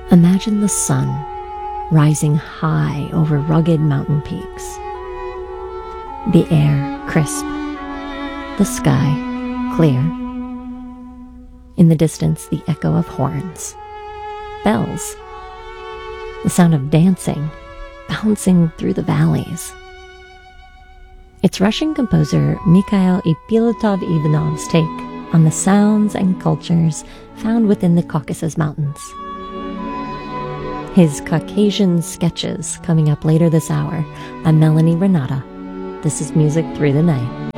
Imagine the sun rising high over rugged mountain peaks. The air crisp, the sky clear. In the distance, the echo of horns, bells, the sound of dancing bouncing through the valleys. It's Russian composer Mikhail Ippolitov-Ivanov's take on the sounds and cultures found within the Caucasus Mountains. His Caucasian Sketches coming up later this hour. I'm Melanie Renata. This is Music Through the Night.